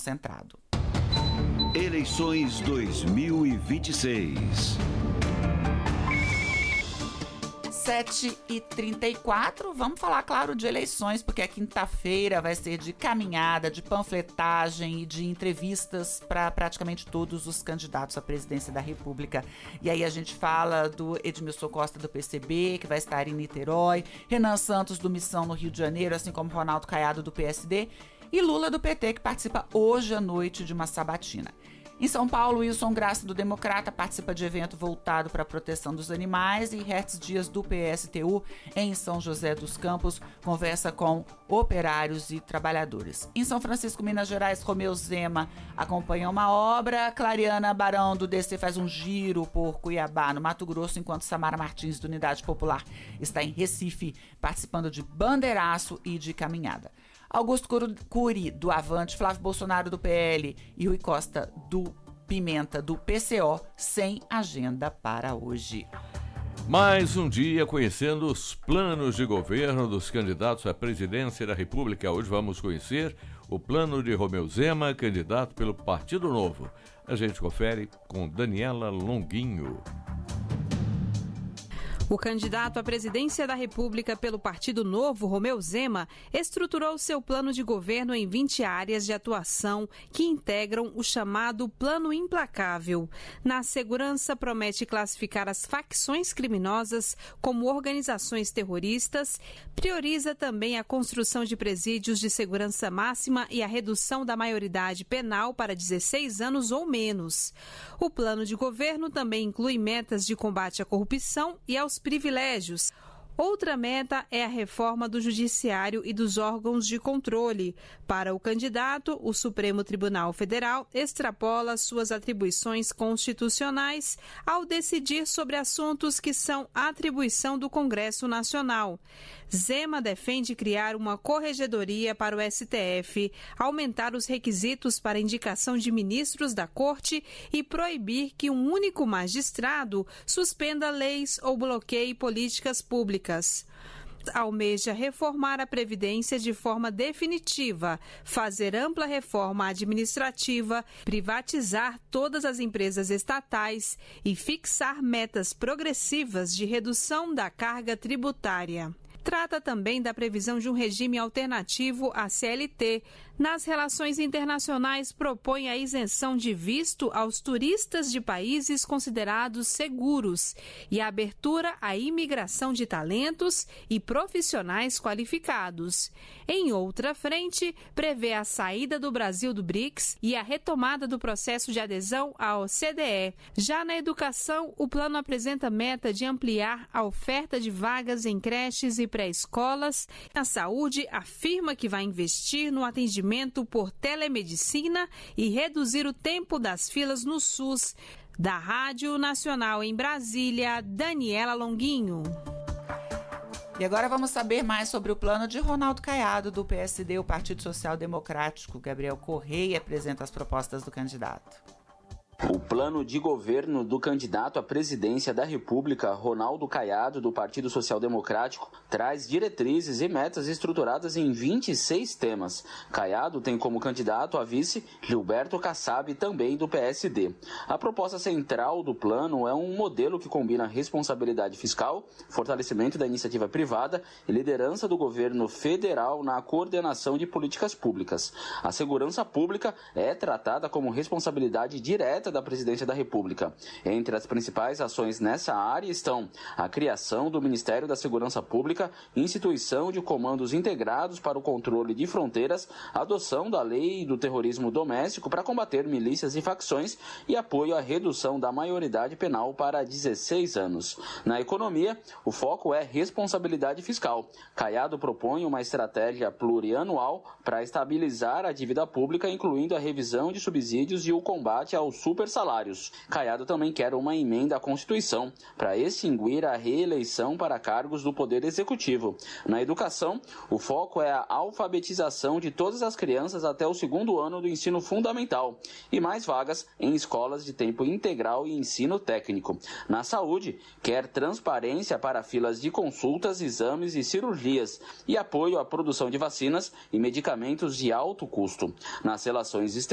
concentrado. Eleições 2026. 7h34, vamos falar, claro, de eleições, porque a quinta-feira vai ser de caminhada, de panfletagem e de entrevistas para praticamente todos os candidatos à presidência da República. E aí a gente fala do Edmilson Costa do PCB, que vai estar em Niterói, Renan Santos do Missão no Rio de Janeiro, assim como Ronaldo Caiado do PSD, e Lula do PT, que participa hoje à noite de uma sabatina. Em São Paulo, Wilson Graça do Democrata participa de evento voltado para a proteção dos animais e Hertz Dias do PSTU, em São José dos Campos, conversa com operários e trabalhadores. Em São Francisco, Minas Gerais, Romeu Zema acompanha uma obra, Clariana Barão do DC faz um giro por Cuiabá, no Mato Grosso, enquanto Samara Martins do Unidade Popular está em Recife, participando de bandeiraço e de caminhada. Augusto Cury, do Avante, Flávio Bolsonaro, do PL e Rui Costa, do Pimenta, do PCO, sem agenda para hoje. Mais um dia conhecendo os planos de governo dos candidatos à presidência da República. Hoje vamos conhecer o plano de Romeu Zema, candidato pelo Partido Novo. A gente confere com Daniela Longuinho. O candidato à presidência da República pelo Partido Novo, Romeu Zema, estruturou seu plano de governo em 20 áreas de atuação que integram o chamado Plano Implacável. Na segurança, promete classificar as facções criminosas como organizações terroristas, prioriza também a construção de presídios de segurança máxima e a redução da maioridade penal para 16 anos ou menos. O plano de governo também inclui metas de combate à corrupção e aos privilégios. Outra meta é a reforma do Judiciário e dos órgãos de controle. Para o candidato, o Supremo Tribunal Federal extrapola suas atribuições constitucionais ao decidir sobre assuntos que são atribuição do Congresso Nacional. Zema defende criar uma corregedoria para o STF, aumentar os requisitos para indicação de ministros da Corte e proibir que um único magistrado suspenda leis ou bloqueie políticas públicas. Almeja reformar a Previdência de forma definitiva, fazer ampla reforma administrativa, privatizar todas as empresas estatais e fixar metas progressivas de redução da carga tributária. Trata também da previsão de um regime alternativo à CLT. Nas relações internacionais, propõe a isenção de visto aos turistas de países considerados seguros e a abertura à imigração de talentos e profissionais qualificados. Em outra frente, prevê a saída do Brasil do BRICS e a retomada do processo de adesão à OCDE. Já na educação, o plano apresenta meta de ampliar a oferta de vagas em creches e pré-escolas. Na saúde, afirma que vai investir no atendimento por telemedicina e reduzir o tempo das filas no SUS. Da Rádio Nacional em Brasília, Daniela Longuinho. E agora vamos saber mais sobre o plano de Ronaldo Caiado, do PSD, o Partido Social Democrático. Gabriel Correia apresenta as propostas do candidato. O plano de governo do candidato à presidência da República, Ronaldo Caiado, do Partido Social Democrático, traz diretrizes e metas estruturadas em 26 temas. Caiado tem como candidato a vice Gilberto Kassab, também do PSD. A proposta central do plano é um modelo que combina responsabilidade fiscal, fortalecimento da iniciativa privada e liderança do governo federal na coordenação de políticas públicas. A segurança pública é tratada como responsabilidade direta da Presidência da República. Entre as principais ações nessa área estão a criação do Ministério da Segurança Pública, instituição de comandos integrados para o controle de fronteiras, adoção da lei do terrorismo doméstico para combater milícias e facções e apoio à redução da maioridade penal para 16 anos. Na economia, o foco é responsabilidade fiscal. Caiado propõe uma estratégia plurianual para estabilizar a dívida pública, incluindo a revisão de subsídios e o combate aos supersalários. Caiado também quer uma emenda à Constituição para extinguir a reeleição para cargos do Poder Executivo. Na educação, o foco é a alfabetização de todas as crianças até o 2º ano do ensino fundamental e mais vagas em escolas de tempo integral e ensino técnico. Na saúde, quer transparência para filas de consultas, exames e cirurgias e apoio à produção de vacinas e medicamentos de alto custo. Nas relações exteriores,